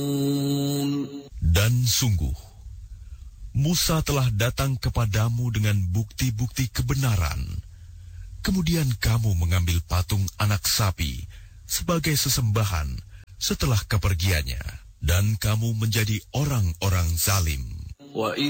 Dan sungguh, Musa telah datang kepadamu dengan bukti-bukti kebenaran. Kemudian kamu mengambil patung anak sapi sebagai sesembahan setelah kepergiannya, dan kamu menjadi orang-orang zalim.